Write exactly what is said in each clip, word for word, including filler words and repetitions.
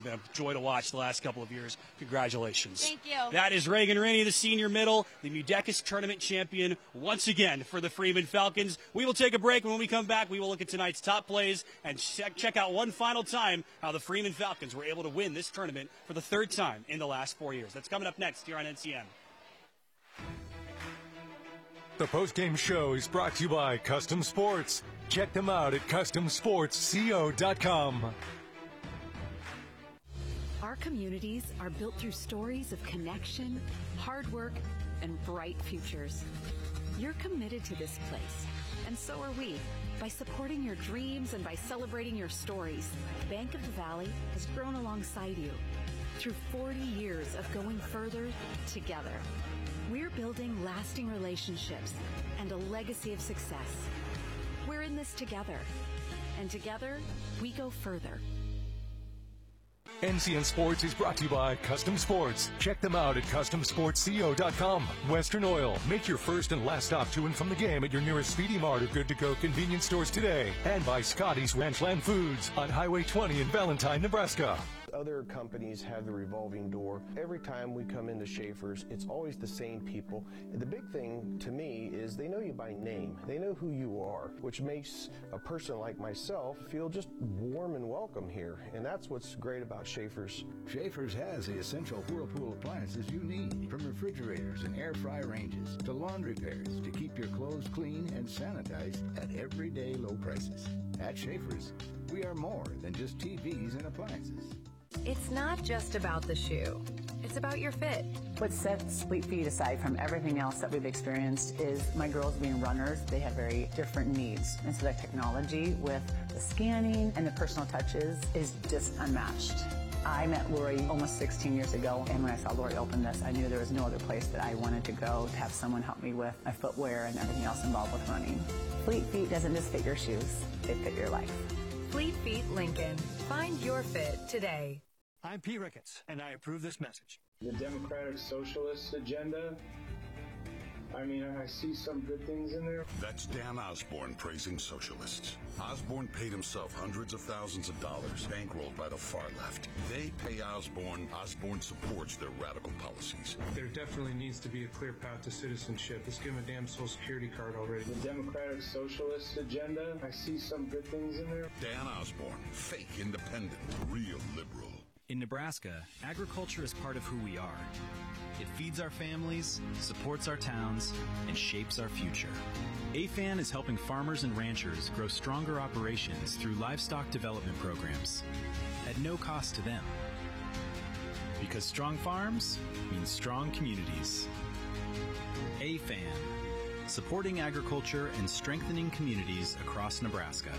Been a joy to watch the last couple of years. Congratulations. Thank you. That is Reagan Rainey, the senior middle, the Mudecas tournament champion once again for the Freeman Falcons. We will take a break, and when we come back, we will look at tonight's top plays and check, check out one final time how the Freeman Falcons were able to win this tournament for the third time in the last four years. That's coming up next here on N C M. The postgame show is brought to you by Custom Sports. Check them out at custom sports co dot com. Our communities are built through stories of connection, hard work, and bright futures. You're committed to this place, and so are we. By supporting your dreams and by celebrating your stories, Bank of the Valley has grown alongside you through forty years of going further together. We're building lasting relationships and a legacy of success. We're in this together, and together we go further. N C N Sports is brought to you by Custom Sports. Check them out at custom sports co dot com. Western Oil. Make your first and last stop to and from the game at your nearest Speedy Mart or good-to-go convenience stores today. And by Scotty's Ranchland Foods on Highway twenty in Valentine, Nebraska. Other companies have the revolving door. Every time we come into Schaefer's, it's always the same people. And the big thing to me is they know you by name. They know who you are, which makes a person like myself feel just warm and welcome here. And that's what's great about Schaefer's. Schaefer's has the essential Whirlpool appliances you need, from refrigerators and air fry ranges to laundry pairs to keep your clothes clean and sanitized at everyday low prices. At Schaefer's, we are more than just T Vs and appliances. It's not just about the shoe. It's about your fit. What sets Fleet Feet aside from everything else that we've experienced is my girls being runners. They have very different needs. And so that technology with the scanning and the personal touches is just unmatched. I met Lori almost sixteen years ago, and when I saw Lori open this, I knew there was no other place that I wanted to go to have someone help me with my footwear and everything else involved with running. Fleet Feet doesn't just fit your shoes, they fit your life. Fleet Feet Lincoln. Find your fit today. I'm Pete Ricketts, and I approve this message. The Democratic Socialist agenda, I mean, I see some good things in there. That's Dan Osborne praising socialists. Osborne paid himself hundreds of thousands of dollars, bankrolled by the far left. They pay Osborne. Osborne supports their radical policies. There definitely needs to be a clear path to citizenship. Let's give them a damn Social Security card already. The Democratic Socialist agenda, I see some good things in there. Dan Osborne, fake independent, real liberal. In Nebraska, agriculture is part of who we are. It feeds our families, supports our towns, and shapes our future. A F A N is helping farmers and ranchers grow stronger operations through livestock development programs at no cost to them. Because strong farms means strong communities. A F A N, supporting agriculture and strengthening communities across Nebraska.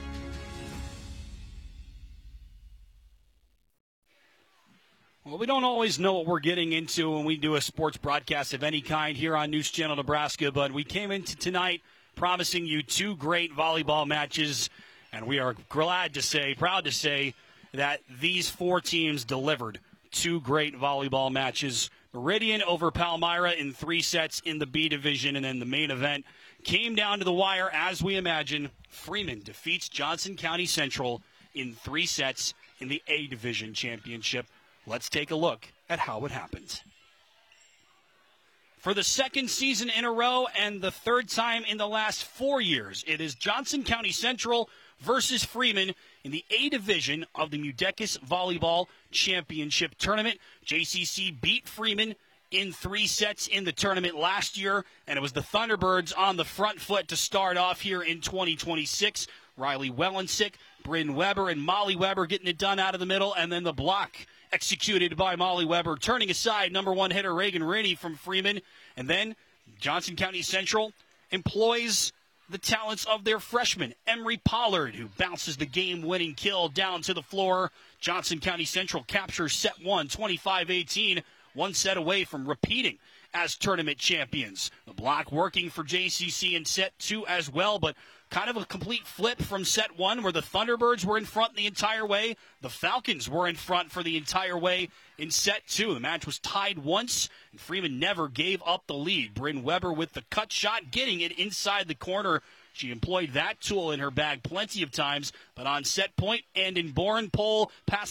Well, we don't always know what we're getting into when we do a sports broadcast of any kind here on News Channel Nebraska, but we came into tonight promising you two great volleyball matches, and we are glad to say, proud to say, that these four teams delivered two great volleyball matches. Meridian over Palmyra in three sets in the B division, and then the main event came down to the wire as we imagined. Freeman defeats Johnson County Central in three sets in the A division championship. Let's take a look at how it happened. For the second season in a row and the third time in the last four years, it is Johnson County Central versus Freeman in the A division of the Mudecas Volleyball Championship Tournament. J C C beat Freeman in three sets in the tournament last year, and it was the Thunderbirds on the front foot to start off here in twenty twenty-six. Riley Wellensick, Bryn Weber, and Molly Weber getting it done out of the middle, and then the block executed by Molly Weber, turning aside number one hitter Reagan Rainey from Freeman. And then Johnson County Central employs the talents of their freshman, Emery Pollard, who bounces the game-winning kill down to the floor. Johnson County Central captures set one, twenty-five eighteen, one set away from repeating as tournament champions. The block working for J C C in set two as well, but kind of a complete flip from set one where the Thunderbirds were in front the entire way. The Falcons were in front for the entire way in set two. The match was tied once, and Freeman never gave up the lead. Bryn Weber with the cut shot, getting it inside the corner. She employed that tool in her bag plenty of times, but on set point and in Bourne, Pole past